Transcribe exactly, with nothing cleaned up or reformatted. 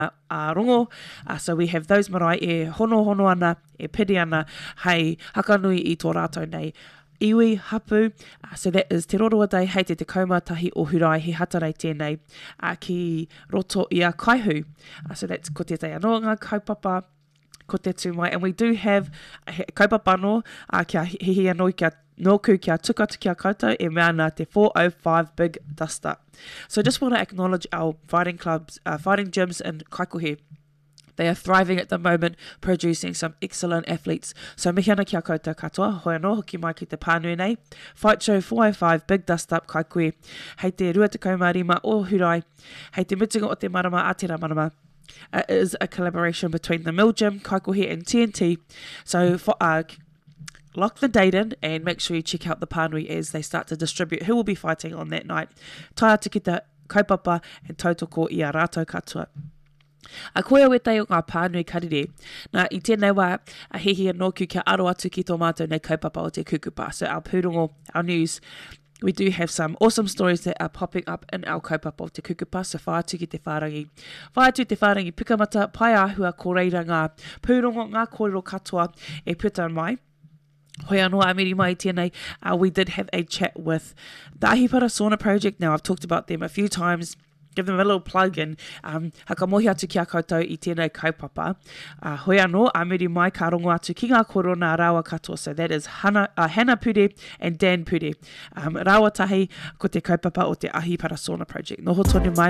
a rongo. Uh, so we have those marae e hono hono ana, e piri ana, hei hakanui i tō rātou nei. Iwi, hapu, uh, so that is Te Roroa Day, hei te te kaumatahi o hurai he hatarei tēnei uh, ki roto i a kaihu. Uh, so that's ko te te anoa ngā kaupapa, ko te tūmai, and we do have uh, kaupapa no, uh, kia hihi anoi kia Noku kia tukatu kia koutou e mea nā te four oh five Big Duster. So just want to acknowledge our fighting clubs, uh, fighting gyms in Kaikohe. They are thriving at the moment, producing some excellent athletes. So mihi ana kia koutou katoa, hoi anō, hoki mai ki te pānui nei. Fight Show four oh five Big Dust Up Kaikohe. Hei te rua te kaumarima o Hurai. Hei te mutunga o te marama a te ramarama. It is a collaboration between the Mill Gym, Kaikohe and T N T. So for uh, lock the date in and make sure you check out the pānui as they start to distribute who will be fighting on that night. Tai atu ki te kaupapa and tautoko i a rātou katoa. A koe au e tai o ngā pānui karire. Nā i tēnei wā, a hihi anōku kia aro atu ki tō mātou nei kaupapa o te kukupa. So our pūrongo, our news, we do have some awesome stories that are popping up in our kaupapa o te kukupa. So whā atu ki te whārangi. Whā atu te whārangi pikamata, pai āhua ko reira ngā pūrongo, ngā kōrero katoa e puta mai. Hoi anō a miri mai tēnei, uh, we did have a chat with the Ahipara Sauna Project. Now, I've talked about them a few times. Give them a little plug and um, haka mohi atu ki a koutou i tēnei kaupapa. Uh, hoi anō, a miri mai ka rongo atu ki ngā korona rawa katoa. So that is Hana, uh, Hannah Pure and Dan Pure. Um, rawa tahi ko te kaupapa o te Ahipara Sauna Project. Noho tonu mai.